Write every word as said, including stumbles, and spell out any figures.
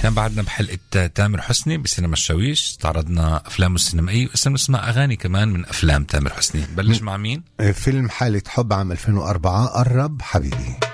احنا بعدنا بحلقة تامر حسني بسينما الشاويش، تعرضنا أفلامه السينمائية واسم نسمع أغاني كمان من أفلام تامر حسني. بلش مع مين؟ فيلم حالة حب عام ألفين وأربعة، قرب حبيبي.